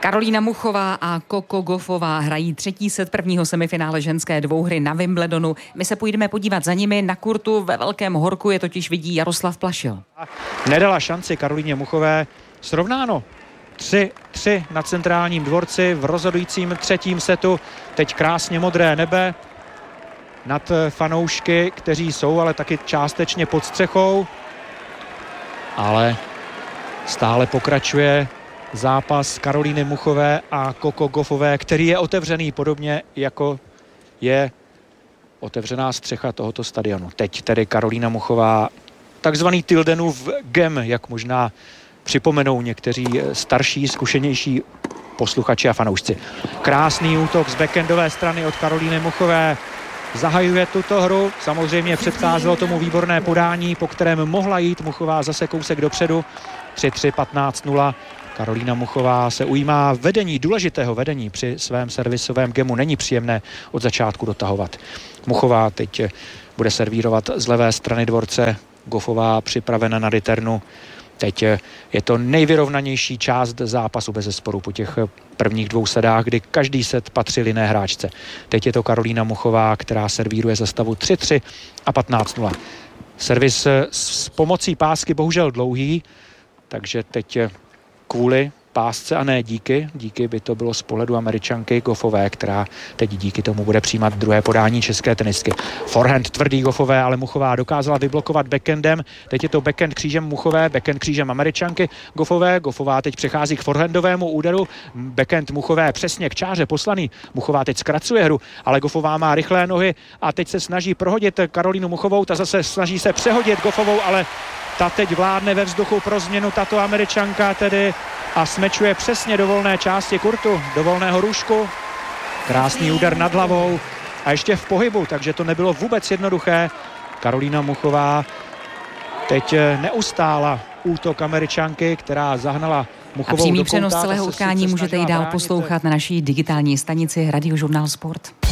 Karolína Muchová a Coco Gauffová hrají třetí set prvního semifinále ženské dvouhry na Wimbledonu. My se půjdeme podívat za nimi. Na kurtu ve Velkém Horku je totiž vidí Jaroslav Plašil. Nedala šanci Karolíně Muchové. Srovnáno 3-3 na Centrálním dvorci v rozhodujícím třetím setu. Teď krásně modré nebe nad fanoušky, kteří jsou ale taky částečně pod střechou. Ale stále pokračuje zápas Karolíny Muchové a Coco Gauffové, který je otevřený podobně jako je otevřená střecha tohoto stadionu. Teď tedy Karolína Muchová, takzvaný Tildenův gem, jak možná připomenou někteří starší, zkušenější posluchači a fanoušci. Krásný útok z backendové strany od Karolíny Muchové. Zahajuje tuto hru. Samozřejmě předcházelo tomu výborné podání, po kterém mohla jít Muchová zase kousek dopředu. 3-3, 15-0. Karolína Muchová se ujímá vedení, důležitého vedení při svém servisovém gemu. Není příjemné od začátku dotahovat. Muchová teď bude servírovat z levé strany dvorce. Gauffová připravena na returnu. Teď je to nejvyrovnanější část zápasu bezesporu po těch prvních dvou sedách, kdy každý set patřil jiné hráčce. Teď je to Karolína Muchová, která servíruje za stavu 3-3 a 15-0. Servis s pomocí pásky bohužel dlouhý, takže teď kvůli pásce a ne díky by to bylo z pohledu Američanky Gauffové, která teď díky tomu bude přijímat druhé podání české tenistky. Forehand tvrdý Gauffové, ale Muchová dokázala vyblokovat backendem. Teď je to backhand křížem Muchové, backhand křížem Američanky Gauffové. Gauffová teď přechází k forehandovému úderu. Backhand Muchové přesně k čáře poslaný. Muchová teď zkracuje hru, ale Gauffová má rychlé nohy a teď se snaží prohodit Karolínu Muchovou. Ta zase snaží se přehodit Gauffovou, ale ta teď vládne ve vzduchu pro změnu, tato Američanka tedy, a smečuje přesně do volné části kurtu, do volného růžku. Krásný úder nad hlavou a ještě v pohybu, takže to nebylo vůbec jednoduché. Karolína Muchová teď neustála útok Američanky, která zahnala Muchovou do kouta. A přímý přenos celého utkání můžete i dál poslouchat na naší digitální stanici Radiožurnál Sport.